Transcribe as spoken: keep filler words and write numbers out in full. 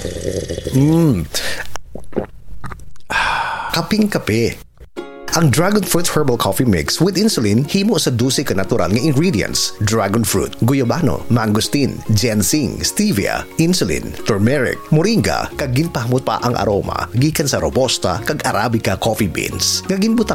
Mmm. Kaping-kape. Ang Dragon Fruit Herbal Coffee Mix with Insulin himo sa dose ka natural nga ingredients: dragon fruit, guyabano, mangosteen, ginseng, stevia, insulin, turmeric, moringa, kag ginpahmot pa ang aroma gikan sa robusta kag arabica coffee beans. Nga ginbutang